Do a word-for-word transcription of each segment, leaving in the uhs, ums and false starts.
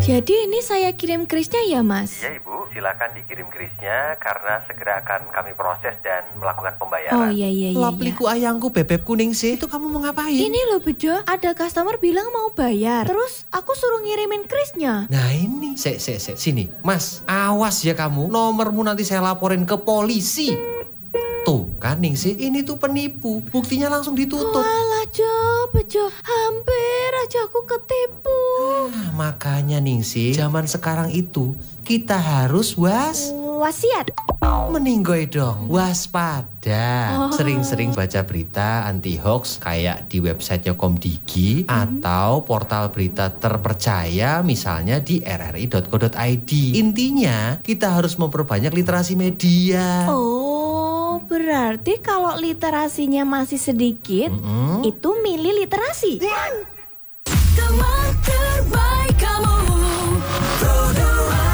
Jadi ini saya kirim krisnya ya, Mas? Iya Ibu, silakan dikirim krisnya karena segera akan kami proses dan melakukan pembayaran. Oh iya iya iya. Lapliku ayangku bebek kuning sih. Itu kamu mau ngapain? Ini loh Bejo, ada customer bilang mau bayar. Terus aku suruh ngirimin krisnya. Nah ini, sek sek sek sini, Mas, awas ya kamu. Nomormu nanti saya laporin ke polisi. Tuh kan Ningsih, ini tuh penipu. Buktinya langsung ditutup. Walah Jo, Bejo, hampir aja aku ketipu. Ah, makanya Ningsih, zaman sekarang itu kita harus was Wasiat. meninggoy dong, waspada. Oh. Sering-sering baca berita anti hoax kayak di websitenya Komdigi Hmm. atau portal berita terpercaya misalnya di r r i dot co dot i d. Intinya kita harus memperbanyak literasi media. Oh, berarti kalau literasinya masih sedikit, Mm-mm. itu milih literasi. Teman terbaik kamu, Pro dua.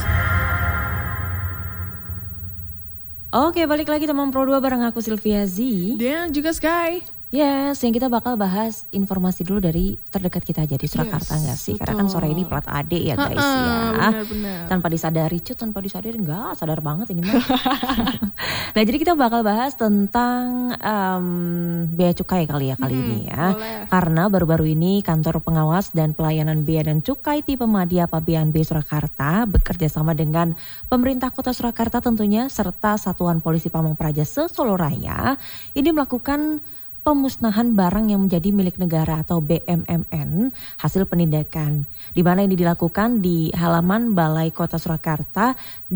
Oke, balik lagi teman Pro dua bareng aku Sylvia Z. Dan juga Sky. Yes, yang kita bakal bahas informasi dulu dari terdekat kita aja di Surakarta Yes, nggak sih? Karena kan sore ini plat A D ya guys ya. Benar-benar. Tanpa disadari, cut tanpa disadari enggak, sadar banget ini mah. Nah jadi kita bakal bahas tentang um, bea cukai kali ya kali Hmm, ini ya. boleh. Karena baru-baru ini kantor pengawas dan pelayanan bea dan cukai tipe Madya Pabean B Surakarta bekerja sama dengan pemerintah kota Surakarta tentunya serta Satuan Polisi Pamong Praja se-Solo Raya ini melakukan pemusnahan barang yang menjadi milik negara atau B M M N hasil penindakan. Di mana ini dilakukan di halaman Balai Kota Surakarta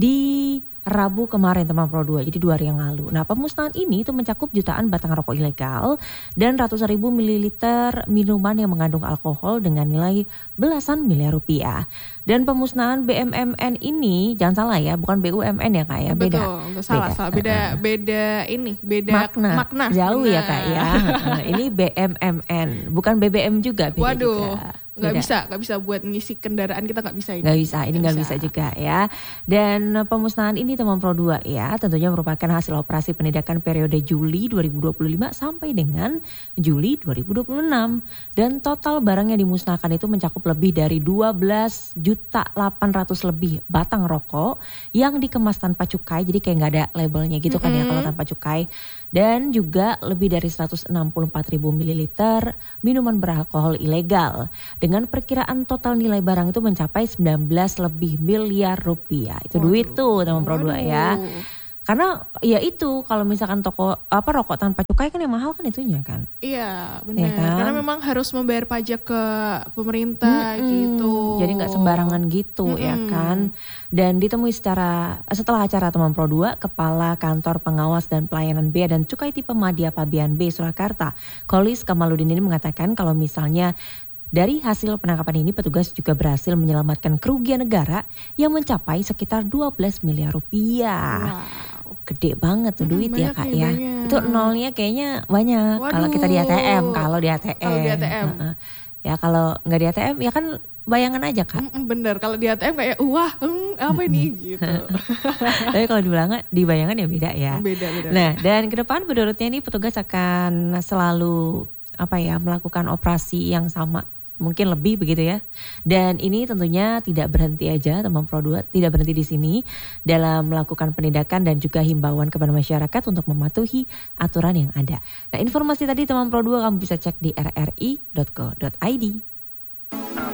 di Rabu kemarin teman Pro dua, jadi dua hari yang lalu. Nah pemusnahan ini itu mencakup jutaan batang rokok ilegal dan ratusan ribu mililiter minuman yang mengandung alkohol dengan nilai belasan miliar rupiah. Dan pemusnahan B M M N ini jangan salah ya, bukan B U M N ya kak ya, beda. Betul, enggak salah, Beda. salah. Beda, beda ini, beda Makna, makna. jauh ya Benar. kak ya. Nah, ini B M M N, bukan B B M juga, beda Waduh, juga. nggak Beda. bisa, nggak bisa buat ngisi kendaraan kita nggak bisa ini. Nggak bisa, ini nggak bisa. juga ya. Dan pemusnahan ini teman Pro dua ya tentunya merupakan hasil operasi penindakan periode Juli dua ribu dua puluh lima sampai dengan Juli dua ribu dua puluh enam. Dan total barang yang dimusnahkan itu mencakup lebih dari dua belas juta delapan ratus lebih batang rokok yang dikemas tanpa cukai. Jadi kayak nggak ada labelnya gitu kan ya kalau tanpa cukai. Dan juga lebih dari seratus enam puluh empat ribu mililiter minuman beralkohol ilegal. Dengan perkiraan total nilai barang itu mencapai sembilan belas lebih miliar rupiah. Itu Waduh. duit tuh teman Pro dua ya. Waduh. Karena ya itu kalau misalkan toko apa rokok tanpa cukai kan yang mahal kan itunya kan. Iya, benar. Ya kan? Karena memang harus membayar pajak ke pemerintah Mm-mm. gitu. Jadi nggak sembarangan gitu ya Mm-mm. kan. Dan ditemui secara setelah acara teman Pro dua, Kepala Kantor Pengawas dan Pelayanan Bea dan Cukai tipe Madya Pabean B Surakarta, Kolis Kamaludin ini mengatakan kalau misalnya dari hasil penangkapan ini petugas juga berhasil menyelamatkan kerugian negara yang mencapai sekitar dua belas miliar rupiah. Wow. Gede banget tuh Mm, duit ya banyak kak nih, ya. banyak. Itu nolnya kayaknya banyak kalau kita di A T M. Waduh. Kalau di A T M. Kalau di A T M. Heeh. Ya kalau nggak di A T M ya kan bayangan aja kak. Mm-mm, bener, kalau di A T M kayak wah hmm, apa ini gitu. Tapi kalau di bayangan, di bayangan ya beda ya. Beda, beda. Nah dan ke depan menurutnya ini petugas akan selalu apa ya melakukan operasi yang sama. Mungkin lebih begitu ya. Dan ini tentunya tidak berhenti aja teman Pro dua, tidak berhenti di sini dalam melakukan penindakan dan juga himbauan kepada masyarakat untuk mematuhi aturan yang ada. Nah informasi tadi teman Pro dua kamu bisa cek di r r i dot co dot i d.